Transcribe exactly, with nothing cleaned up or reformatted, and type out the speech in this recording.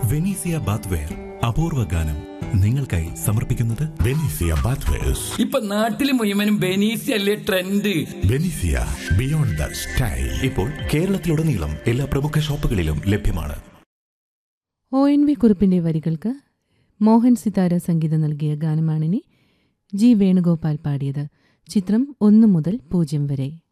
Venezia bathware അപൂർവ ഗാനം നിങ്ങൾക്കായി സമർപ്പിക്കുന്നത് ബെനീസിയ ബാത്ത്വെയർസ്. ഇപ്പൊ നാട്ടില് മുഴുവനും ബെനീസിയ അല്ലേ ട്രെൻഡ്. ബെനീസിയ ബിയോണ്ട് ദ സ്റ്റൈൽ ഇപ്പോൾ കേരളത്തിലുടനീളം എല്ലാ പ്രമുഖ ഷോപ്പുകളിലും ലഭ്യമാണ്. ഒ എൻ വി കുറുപ്പിന്റെ വരികൾക്ക് മോഹൻ സിതാര സംഗീതം നൽകിയ ഗാനമാണിനി. ജി വേണുഗോപാൽ പാടിയത്. ചിത്രം ഒന്നു മുതൽ പൂജ്യം വരെ.